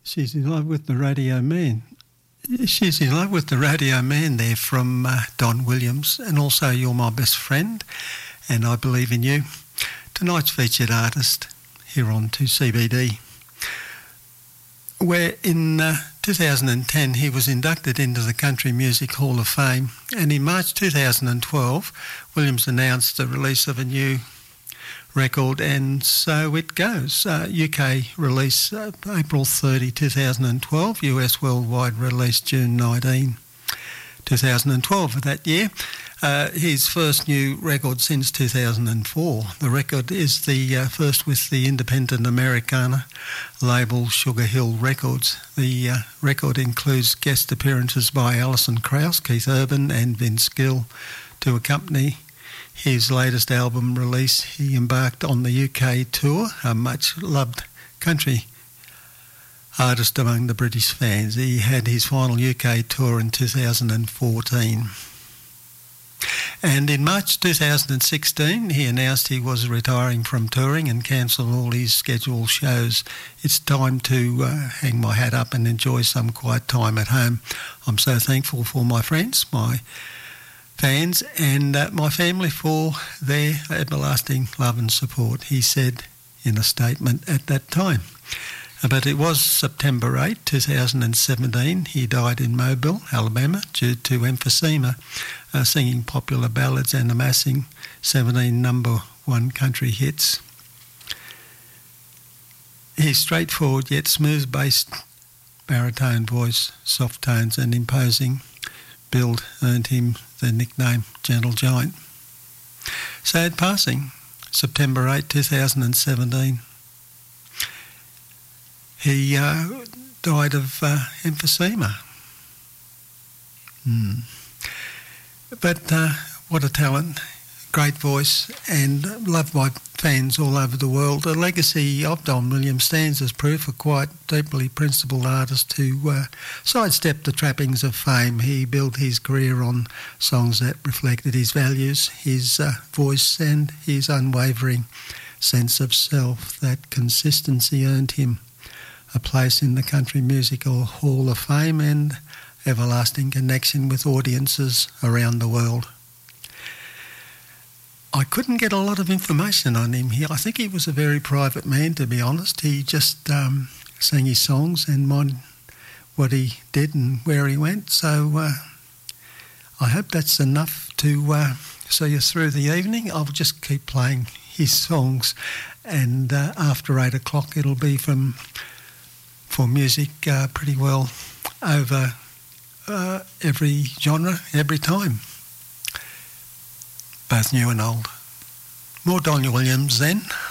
She's in love with the radio man. She's in love with the radio man there from Don Williams, and also You're My Best Friend and I Believe in You. Tonight's featured artist here on 2CBD, where in 2010 he was inducted into the Country Music Hall of Fame, and in March 2012 Williams announced the release of a new record, and so it goes. UK release April 30, 2012, US worldwide release June 19, 2012 of that year. His first new record since 2004. The record is the first with the independent Americana label Sugar Hill Records. The record includes guest appearances by Alison Krauss, Keith Urban and Vince Gill to accompany his latest album release. He embarked on the UK tour, a much-loved country artist among the British fans. He had his final UK tour in 2014. And in March 2016, he announced he was retiring from touring and cancelled all his scheduled shows. It's time to hang my hat up and enjoy some quiet time at home. I'm so thankful for my friends, my fans and my family for their everlasting love and support, he said in a statement at that time. But it was September 8, 2017. He died in Mobile, Alabama, due to emphysema, singing popular ballads and amassing 17 number one country hits. His straightforward yet smooth-based baritone voice, soft tones and imposing build earned him the nickname Gentle Giant. Sad passing, September 8, 2017. He died of emphysema. But what a talent, great voice, and loved by fans all over the world. The legacy of Don Williams stands as proof of quite deeply principled artist who sidestepped the trappings of fame. He built his career on songs that reflected his values, his voice and his unwavering sense of self. That consistency earned him a place in the Country Music Hall of Fame and everlasting connection with audiences around the world. I couldn't get a lot of information on him here. I think he was a very private man, to be honest. He just sang his songs and minded what he did and where he went. So I hope that's enough to see you through the evening. I'll just keep playing his songs, and after 8 o'clock it'll be for music pretty well over every genre, every time, both new and old. More Don Williams then.